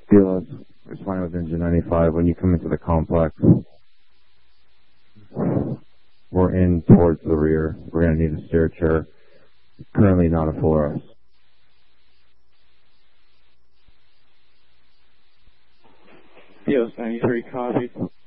Steelers, responding with engine 95. When you come into the complex, we're in towards the rear. We're going to need a stair chair. Currently not a full rest. Steelers 93, copy.